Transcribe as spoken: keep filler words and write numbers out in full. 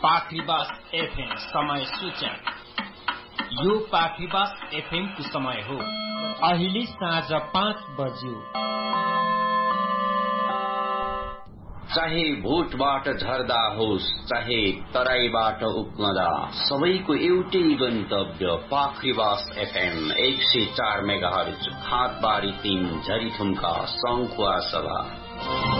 पाखरीबास FM समय सूचक। यो पाखरीबास एफएम को समय हो अहिले साँझ पाँच बज्यो। चाहे भोटबाट झर्दा होस् चाहे तराईबाट उक्मदा, सबैको एउटै गन्तव्य पाखरीबास एफएम एक सय चार मेगाहर्ज, खातबारी तीन झरीथुम्का सङ्खुवा सभा।